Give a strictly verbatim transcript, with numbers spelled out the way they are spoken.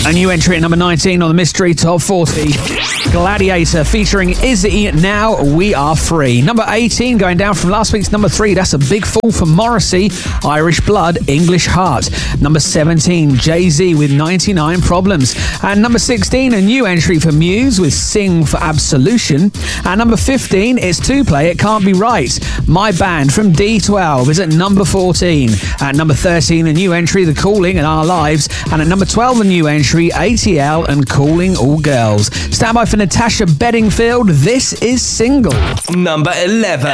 A new entry at number nineteen on the Mystery Top forty. Gladiator featuring Izzy, Now We Are Free. Number eighteen, going down from last week's number three. That's a big fall for Morrissey. Irish Blood, English Heart. Number seventeen, Jay-Z with ninety-nine Problems. And number sixteen, a new entry for Muse with Sing for Absolution. And number fifteen, it's two play, It Can't Be Right. My Band from D twelve is at number fourteen. At number thirteen, a new entry, The Calling and Our Lives. And at number twelve, a new entry, A T L and Calling All Girls. Stand by for Natasha Bedingfield. This is Single. Number eleven.